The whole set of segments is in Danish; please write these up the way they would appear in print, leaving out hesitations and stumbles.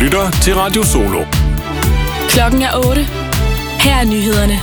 lytter til Radio Solo. Klokken er 8. Her er nyhederne.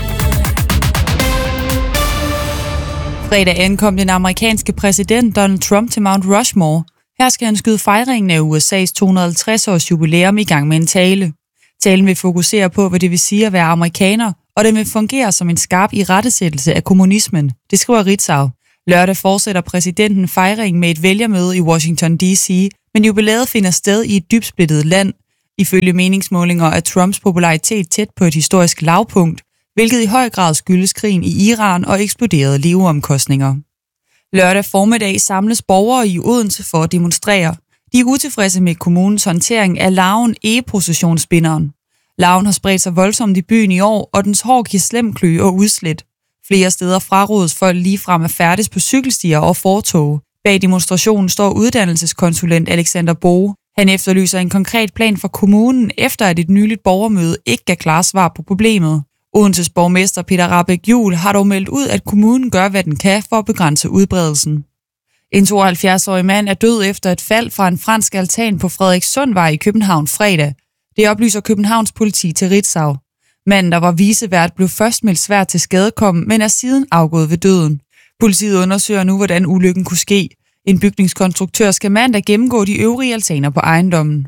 Fredag ankom den amerikanske præsident Donald Trump til Mount Rushmore. Her skal han skyde fejringen af USA's 250-års jubilæum i gang med en tale. Talen vil fokusere på, hvad det vil sige at være amerikaner, og den vil fungere som en skarp irettesættelse af kommunismen, det skriver Ritzau. Lørdag fortsætter præsidenten fejringen med et vælgermøde i Washington D.C., men jubilæet finder sted i et dybt splittet land. Ifølge meningsmålinger er Trumps popularitet tæt på et historisk lavpunkt, hvilket i høj grad skyldes krigen i Iran og eksploderede leveomkostninger. Lørdag formiddag samles borgere i Odense for at demonstrere. De er utilfredse med kommunens håndtering af larven egeprocessionsspinderen. Larven har spredt sig voldsomt i byen i år, og dens hår giver slem kløe og udslæt. Flere steder frarådes folk ligefrem at færdes på cykelstier og fortove. Bag demonstrationen står uddannelseskonsulent Alexander Boe. Han efterlyser en konkret plan for kommunen, efter at et nyligt borgermøde ikke gav klare svar på problemet. Odenses borgmester Peter Rahbæk Juhl har dog meldt ud, at kommunen gør, hvad den kan for at begrænse udbredelsen. En 72-årig mand er død efter et fald fra en fransk altan på Frederikssundvej i København fredag. Det oplyser Københavns politi til Ritzau. Manden, der var vicevært, blev først meldt svært til skadekommen, men er siden afgået ved døden. Politiet undersøger nu, hvordan ulykken kunne ske. En bygningskonstruktør skal mandag gennemgå de øvrige altaner på ejendommen.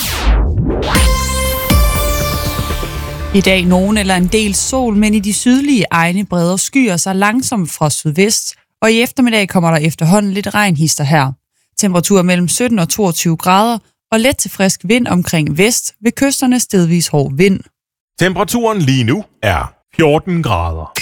I dag nogen eller en del sol, men i de sydlige egne breder skyer sig langsomt fra sydvest, og i eftermiddag kommer der efterhånden lidt regnhister her. Temperatur mellem 17 og 22 grader, og let til frisk vind omkring vest, ved kysterne stedvis hård vind. Temperaturen lige nu er 14 grader.